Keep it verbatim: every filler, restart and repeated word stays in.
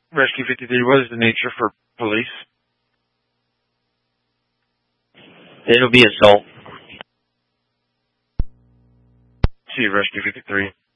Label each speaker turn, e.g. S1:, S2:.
S1: Rescue fifty-three, what is the nature for police?
S2: It'll be assault.
S1: See you, Rescue fifty-three.